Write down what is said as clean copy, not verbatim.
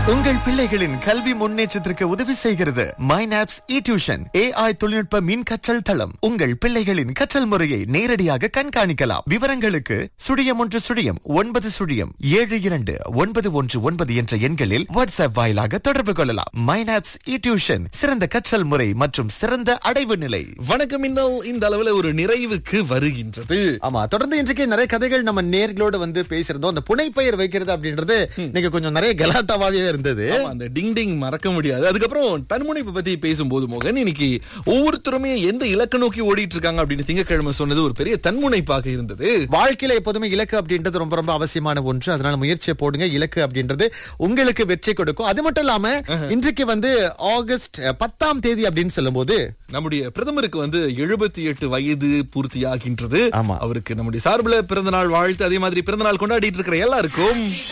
உங்கள் பிள்ளைகளின் கல்வி முன்னேற்றத்திற்கு உதவி செய்கிறது மைனாப்ஸ் டியூஷன் AI தொழில்நுட்ப மின் கற்றல் தளம். உங்கள் பிள்ளைகளின் கற்றல் முறையை நேரடியாக கண்காணிக்கலாம். விவரங்களுக்கு *1 என்ற எண்களில் வாட்ஸ்அப் வாயிலாக தொடர்பு கொள்ளலாம். மைனாப்ஸ் டியூஷன், சிறந்த கற்றல் முறை மற்றும் சிறந்த அடைவு நிலை. வணக்கம். இன்னும் இந்த அளவுல ஒரு நிறைவுக்கு வருகின்றது. ஆமா, தொடர்ந்து இன்றைக்கு நிறைய கதைகள் நம்ம நேர்களோட வந்து பேசியிருந்தோம். அந்த புனைப்பெயர் வைக்கிறது அப்படின்றது இன்னைக்கு கொஞ்சம் நிறைய கலாட்டாவாவே இருந்தது. அந்த டிங் டிங் மறக்க முடியாது. அதுக்கப்புறம் தன்முனைப்பு பத்தி பேசும்போது மோகன், இன்னைக்கு ஒவ்வொருத்தருமே எந்த இலக்க நோக்கி ஓடிட்டு இருக்காங்க அப்படின்னு திங்கட்கிழமை சொன்னது ஒரு பெரிய தன்முனைப்பாக இருந்தது. வாழ்க்கையில எப்போதுமே இலக்கு அப்படின்றது ரொம்ப ரொம்ப அவசியமான ஒன்று. அதனால முயற்சியை போடுங்க. இலக்கு அப்படின்றது உங்களுக்கு வெற்றி கொடுக்கும். அது மட்டும் இல்லாம இன்றைக்கு வந்து ஆகஸ்ட் 10ஆம் தேதி அப்படின்னு சொல்லும் போது நம்முடைய பிரதமருக்கு வந்து 78 வயது பூர்த்தியாகின்றது. ஆமா. அவருக்கு நம்முடைய சார்பில் பிறந்தநாள் வாழ்த்து. அதே மாதிரி பிறந்தநாள் கொண்டாடிட்டு இருக்கிற எல்லாருக்கும்